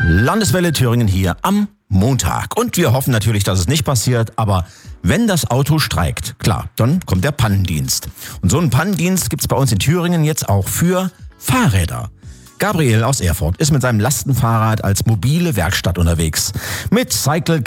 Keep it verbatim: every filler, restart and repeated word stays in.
Landeswelle Thüringen hier am Montag. Und wir hoffen natürlich, dass es nicht passiert, aber wenn das Auto streikt, klar, dann kommt der Pannendienst. Und so einen Pannendienst gibt's bei uns in Thüringen jetzt auch für Fahrräder. Gabriel aus Erfurt ist mit seinem Lastenfahrrad als mobile Werkstatt unterwegs. Mit Cycle